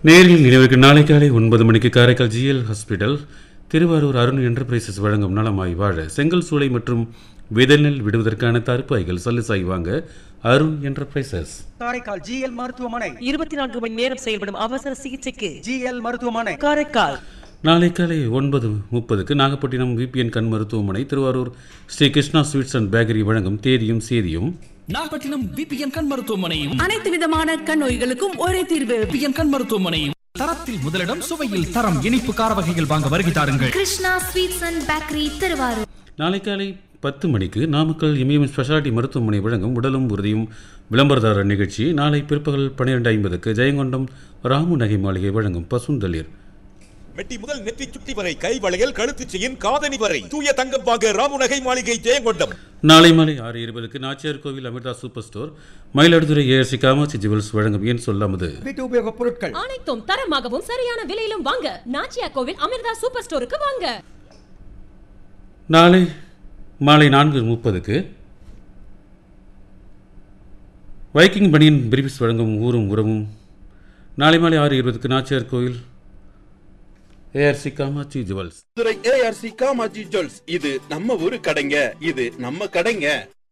நேரில் நினைவுக்கு நாளை காலை 9 மணிக்கு Karaikal GL hospital Thiruvarur Arun enterprises வழங்கும் நலமாய் வாழ செங்கல் சூளை மற்றும் விதநெல் விடுவதற்கான தடுப்பாய்கள் சல்லுசாய் வாங்க அருண் என்டர்பிரைசஸ் காரைக்கால் ஜிஎல் மருத்துவமனை 24 மணி நேரம் செயல்படும் அவசர சிகிச்சைக்கு ஜிஎல் மருத்துவமனை காரைக்கால். நாளை காலை 9:30க்கு நாகப்பட்டினம் விபிஎன் கண் மருத்துவமனை Thiruvarur Sri Krishna sweets and bakery வழங்கும் தேதியும் சேதியும். நாகப்பட்டினம் விபிஎன் கண் மருத்துவமனையும் அனைத்து விதமான கண் நோய்களுக்கும் ஒரே தீர்வு. விபிஎன் கண் மருத்துவமனையும் தரத்தில் முதலிடம், சுவையில் தரம். இனிப்பு கார வகைகள் வாங்க வருகை தாருங்கள். Krishna sweets and bakery Thiruvarur. நாளை காலை 10 மணிக்கு நாமக்கல் இமயம் ஸ்பெஷாலிட்டி மருத்துவமனை வழங்கும் உடலும் உறுதியும் விளம்பரதாரர் நிகழ்ச்சி. நாளை பிற்பகல் 12:50க்கு ஜெயங்கொண்டம் ராமு நகை மாளிகை வழங்கும் பசுந்தளிர். மெட்டி முதல் நெற்றி சுட்டி வரை கை வளையல் கழுத்து செயின் காதணி வரை தூய தங்கம் வாங்க ராமு நகை மாளிகை ஜெயங்கொண்டம். நாளை மாலை 6:20க்கு நாச்சியார் கோவில் Amrita super store Mayiladuthurai ARC Kamakshi jewels வழங்கும் ஏன் சொல்லாமது வீட்டு உபயோக பொருட்கள் அனைத்தும் தரமாகவும் சரியான விலையிலும் வாங்க நாச்சியார் கோவில் அமிர்தா சூப்பர் ஸ்டோருக்கு வாங்க. நாளை மாலை 4:30க்கு வைக்கிங் பனியன் பிரிவிஸ் வழங்கும் ஊரும் உறவும். நாளை மாலை 6:20க்கு நாச்சியார் கோவில் ARC Kamakshi jewels. ARC Kamakshi jewels, இது நம்ம ஊரு கடைங்க, இது நம்ம கடைங்க.